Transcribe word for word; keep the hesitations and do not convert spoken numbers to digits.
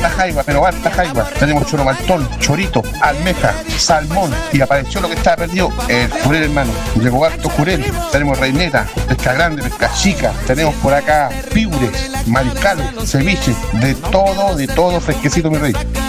harta jaiba, pero harta jaiba. Tenemos choro maltón, chorito, almeja, salmón, y apareció lo que estaba perdido, el jurel, hermano. Llegó harto jurel. Tenemos reineta, pesca grande, pesca chica. Tenemos por acá piures, mariscales, ceviche, de todo, de todo fresquecito, mi rey.